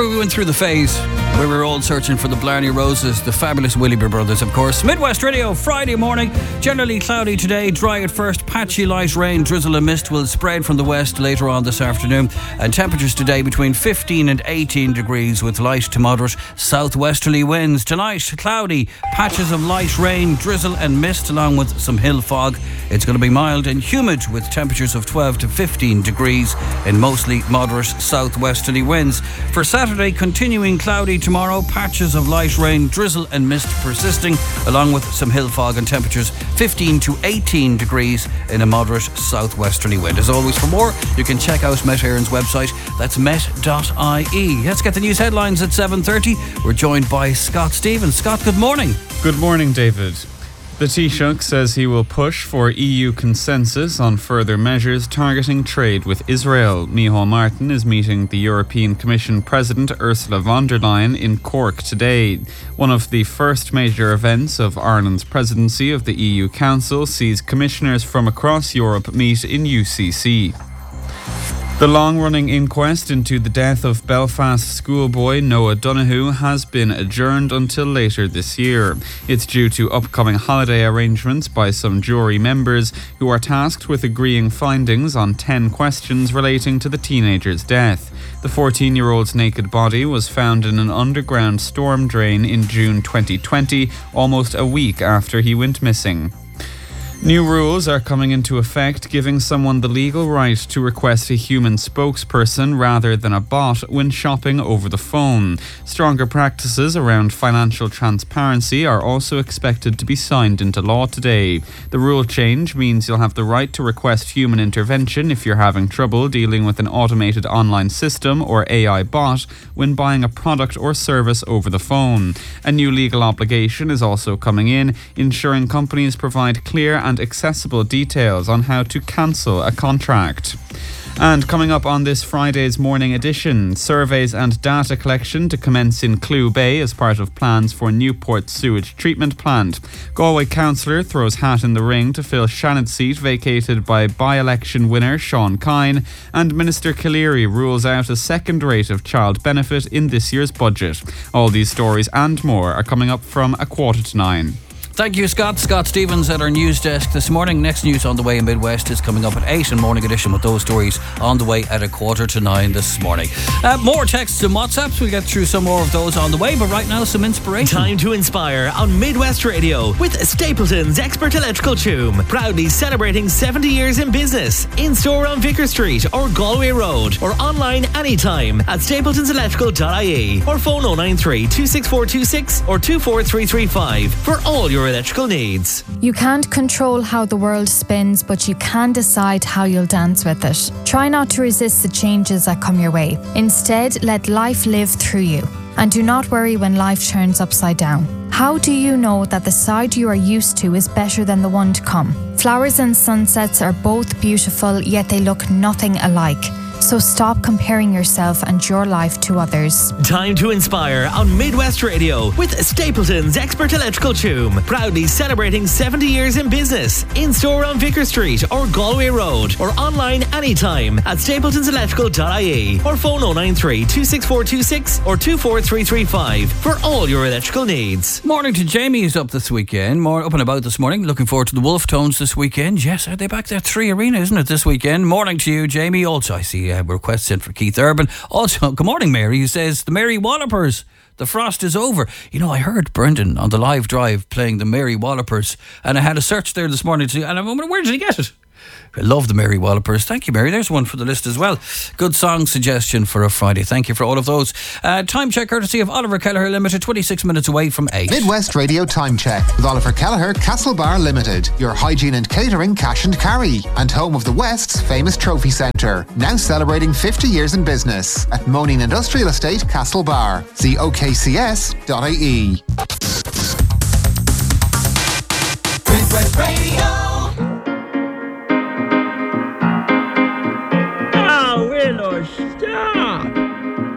Remember we went through the phase where we were all searching for the Blarney Roses, the fabulous Willoughby Brothers, of course. Midwest Radio, Friday morning. Generally cloudy today, dry at first, patchy light rain, drizzle and mist will spread from the west later on this afternoon. And temperatures today between 15 and 18 degrees with light to moderate southwesterly winds. Tonight, cloudy, patches of light rain, drizzle and mist along with some hill fog. It's going to be mild and humid with temperatures of 12 to 15 degrees and mostly moderate southwesterly winds. For Saturday, continuing cloudy tomorrow, patches of light rain, drizzle and mist persisting, along with some hill fog and temperatures 15 to 18 degrees in a moderate southwesterly wind. As always, for more, you can check out Met Éireann's website. That's met.ie. Let's get the news headlines at 7:30. We're joined by Scott Stevens. Scott, good morning. Good morning, David. The Taoiseach says he will push for EU consensus on further measures targeting trade with Israel. Micheál Martin is meeting the European Commission President Ursula von der Leyen in Cork today. One of the first major events of Ireland's presidency of the EU Council sees commissioners from across Europe meet in UCC. The long-running inquest into the death of Belfast schoolboy Noah Donoghue has been adjourned until later this year. It's due to upcoming holiday arrangements by some jury members who are tasked with agreeing findings on 10 questions relating to the teenager's death. The 14-year-old's naked body was found in an underground storm drain in June 2020, almost a week after he went missing. New rules are coming into effect, giving someone the legal right to request a human spokesperson rather than a bot when shopping over the phone. Stronger practices around financial transparency are also expected to be signed into law today. The rule change means you'll have the right to request human intervention if you're having trouble dealing with an automated online system or AI bot when buying a product or service over the phone. A new legal obligation is also coming in, ensuring companies provide clear and accessible details on how to cancel a contract. And coming up on this Friday's morning edition, surveys and data collection to commence in Clew Bay as part of plans for Newport sewage treatment plant. Galway councillor throws hat in the ring to fill Shannon's seat vacated by by-election winner Sean Kine, and Minister Cleary rules out a second rate of child benefit in this year's budget. All these stories and more are coming up from 8:45. Thank you, Scott. Scott Stevens at our news desk this morning. Next news on the way in Midwest is coming up at 8 in Morning Edition, with those stories on the way at 8:45 this morning. More texts and WhatsApps. We'll get through some more of those on the way, but right now, some inspiration. Time to inspire on Midwest Radio with Stapleton's Expert Electrical Tume. Proudly celebrating 70 years in business. In store on Vicar Street or Galway Road, or online anytime at stapletonselectrical.ie, or phone 093 26426 or 24335 for all your electrical needs. You can't control how the world spins, but you can decide how you'll dance with it. Try not to resist the changes that come your way. Instead, let life live through you. And do not worry when life turns upside down. How do you know that the side you are used to is better than the one to come? Flowers and sunsets are both beautiful, yet they look nothing alike. So stop comparing yourself and your life to others. Time to inspire on Midwest Radio with Stapleton's Expert Electrical Tume. Proudly celebrating 70 years in business. In store on Vicar Street or Galway Road, or online anytime at stapletonselectrical.ie, or phone 093 26426 or 24335 for all your electrical needs. Morning to Jamie, who's up this weekend. More up and about this morning. Looking forward to the Wolf Tones this weekend. Yes, are they back there? 3 Arena, isn't it, this weekend? Morning to you, Jamie. Also, I see requests in for Keith Urban. Also, good morning, Mary, who says the Mary Wallopers, the frost is over. You know, I heard Brendan on the live drive playing the Mary Wallopers, and I had a search there this morning and I'm wondering, where did he get it? I love the Mary Wallopers. Thank you, Mary. There's one for the list as well. Good song suggestion for a Friday. Thank you for all of those. Time check courtesy of Oliver Kelleher Limited, 26 minutes away from 8. Midwest Radio Time Check with Oliver Kelleher, Castlebar Limited. Your hygiene and catering cash and carry. And home of the West's famous trophy centre. Now celebrating 50 years in business at Moaning Industrial Estate, Castlebar. See okcs.ie. Midwest Radio.